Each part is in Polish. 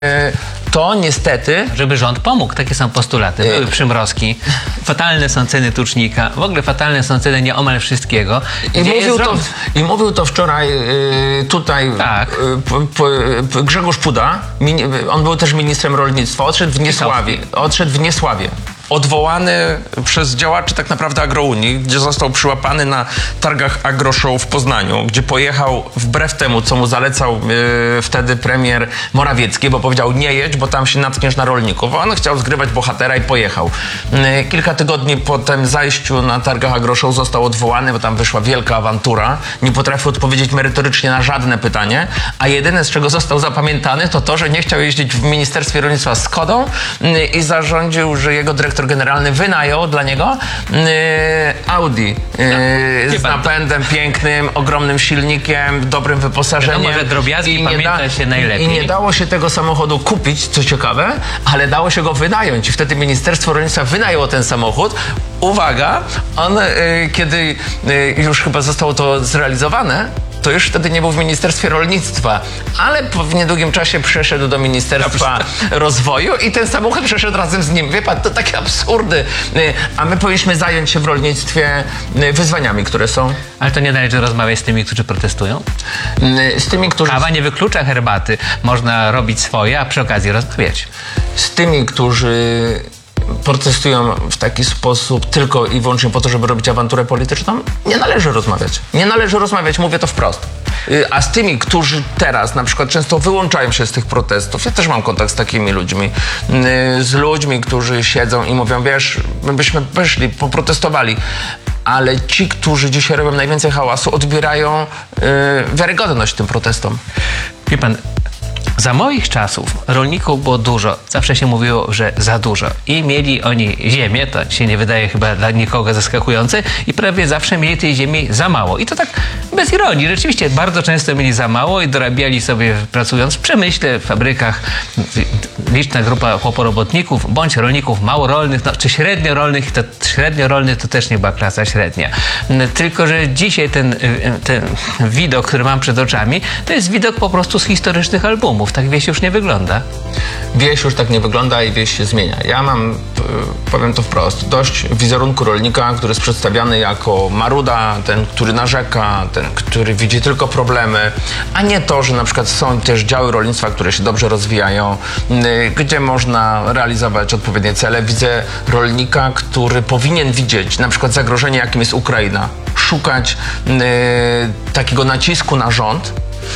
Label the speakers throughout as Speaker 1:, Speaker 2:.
Speaker 1: To niestety...
Speaker 2: Żeby rząd pomógł, takie są postulaty. Były przymrozki, fatalne są ceny tucznika, w ogóle fatalne są ceny nieomal wszystkiego.
Speaker 1: I mówił to wczoraj tutaj
Speaker 2: Tak.
Speaker 1: Grzegorz Puda, on był też ministrem rolnictwa, odszedł w niesławie. Odwołany przez działaczy tak naprawdę Agrounii, gdzie został przyłapany na targach AgroShow w Poznaniu, gdzie pojechał wbrew temu, co mu zalecał wtedy premier Morawiecki, bo powiedział: nie jedź, bo tam się natkniesz na rolników. On chciał zgrywać bohatera i pojechał. Kilka tygodni po tym zajściu na targach AgroShow został odwołany, bo tam wyszła wielka awantura. Nie potrafił odpowiedzieć merytorycznie na żadne pytanie, a jedyne, z czego został zapamiętany, to to, że nie chciał jeździć w Ministerstwie Rolnictwa z Skodą i zarządził, że jego dyrektor generalny wynajął dla niego Audi z napędem pięknym, ogromnym silnikiem, dobrym wyposażeniem.
Speaker 2: Wiadomo, że drobiazgi pamięta się najlepiej.
Speaker 1: I nie dało się tego samochodu kupić, co ciekawe, ale dało się go wynająć. I wtedy Ministerstwo Rolnictwa wynajęło ten samochód. Uwaga, on kiedy już chyba zostało to zrealizowane, to już wtedy nie był w Ministerstwie Rolnictwa, ale w niedługim czasie przeszedł do Ministerstwa Rozwoju i ten samochód przeszedł razem z nim. Wie pan, to takie absurdy. A my powinniśmy zająć się w rolnictwie wyzwaniami, które są.
Speaker 2: Ale to nie należy rozmawiać z tymi, którzy protestują?
Speaker 1: Z tymi, którzy...
Speaker 2: Kawa nie wyklucza herbaty. Można robić swoje, a przy okazji rozmawiać.
Speaker 1: Z tymi, którzy protestują w taki sposób tylko i wyłącznie po to, żeby robić awanturę polityczną, nie należy rozmawiać. Nie należy rozmawiać, mówię to wprost. A z tymi, którzy teraz na przykład często wyłączają się z tych protestów, ja też mam kontakt z takimi ludźmi, z ludźmi, którzy siedzą i mówią: wiesz, my byśmy wyszli, poprotestowali, ale ci, którzy dzisiaj robią najwięcej hałasu, odbierają wiarygodność tym protestom.
Speaker 2: Wie pan, za moich czasów rolników było dużo. Zawsze się mówiło, że za dużo. I mieli oni ziemię, to się nie wydaje chyba dla nikogo zaskakujące, i prawie zawsze mieli tej ziemi za mało. I to tak bez ironii. Rzeczywiście bardzo często mieli za mało i dorabiali sobie, pracując w przemyśle, w fabrykach. Liczna grupa chłoporobotników, bądź rolników małorolnych, no, czy średnio rolnych. To średnio rolnych to też nie była klasa średnia. Tylko że dzisiaj ten widok, który mam przed oczami, to jest widok po prostu z historycznych albumów. Tak wieś już nie wygląda.
Speaker 1: Wieś już tak nie wygląda i wieś się zmienia. Ja mam, powiem to wprost, dość wizerunku rolnika, który jest przedstawiany jako maruda, ten, który narzeka, ten, który widzi tylko problemy, a nie to, że na przykład są też działy rolnictwa, które się dobrze rozwijają, gdzie można realizować odpowiednie cele. Widzę rolnika, który powinien widzieć na przykład zagrożenie, jakim jest Ukraina, szukać takiego nacisku na rząd,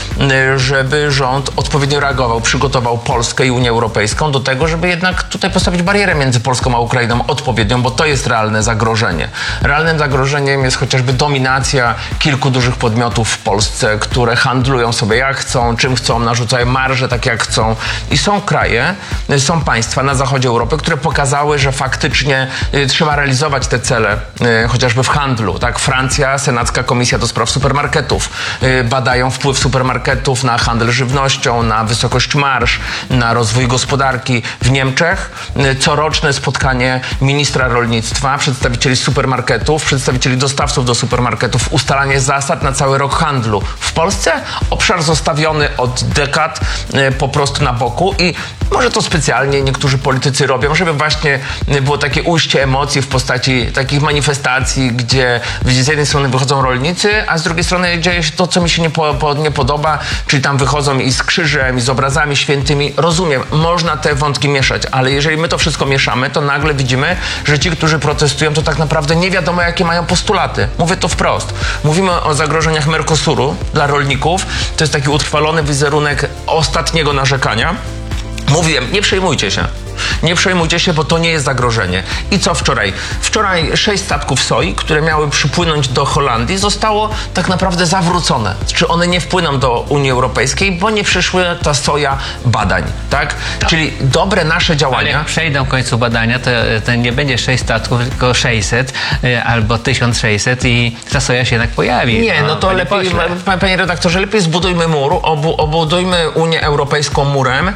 Speaker 1: żeby rząd odpowiednio reagował, przygotował Polskę i Unię Europejską do tego, żeby jednak tutaj postawić barierę między Polską a Ukrainą odpowiednią, bo to jest realne zagrożenie. Realnym zagrożeniem jest chociażby dominacja kilku dużych podmiotów w Polsce, które handlują sobie jak chcą, czym chcą, narzucają marże tak jak chcą. I są kraje, są państwa na zachodzie Europy, które pokazały, że faktycznie trzeba realizować te cele, chociażby w handlu. Tak? Francja, Senacka Komisja do Spraw Supermarketów badają wpływ supermarketów na handel żywnością, na wysokość marż, na rozwój gospodarki. W Niemczech coroczne spotkanie ministra rolnictwa, przedstawicieli supermarketów, przedstawicieli dostawców do supermarketów, ustalanie zasad na cały rok handlu. W Polsce obszar zostawiony od dekad po prostu na boku i może to specjalnie niektórzy politycy robią, żeby właśnie było takie ujście emocji w postaci takich manifestacji, gdzie z jednej strony wychodzą rolnicy, a z drugiej strony dzieje się to, co mi się nie podoba, czyli tam wychodzą i z krzyżem, i z obrazami świętymi. Rozumiem, można te wątki mieszać, ale jeżeli my to wszystko mieszamy, to nagle widzimy, że ci, którzy protestują, to tak naprawdę nie wiadomo, jakie mają postulaty. Mówię to wprost. Mówimy o zagrożeniach Mercosuru dla rolników. To jest taki utrwalony wizerunek ostatniego narzekania. Mówiłem, nie przejmujcie się. Nie przejmujcie się, bo to nie jest zagrożenie. I co wczoraj? Wczoraj 6 statków soi, które miały przypłynąć do Holandii, zostało tak naprawdę zawrócone. Czy one nie wpłyną do Unii Europejskiej, bo nie przyszły ta soja badań, tak? Czyli dobre nasze działania...
Speaker 2: Ale jak przejdą w końcu badania, to nie będzie 6 statków, tylko 600 albo 1600 i ta soja się jednak pojawi.
Speaker 1: Nie, no to lepiej, panie redaktorze, lepiej zbudujmy mur, obudujmy Unię Europejską murem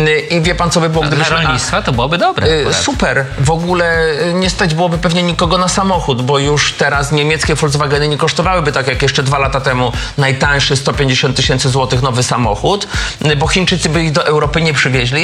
Speaker 1: i wie pan, co by było, gdybyśmy...
Speaker 2: To byłoby dobre.
Speaker 1: Super. W ogóle nie stać byłoby pewnie nikogo na samochód, bo już teraz niemieckie Volkswageny nie kosztowałyby tak jak jeszcze 2 lata temu najtańszy 150 000 złotych nowy samochód, bo Chińczycy by ich do Europy nie przywieźli.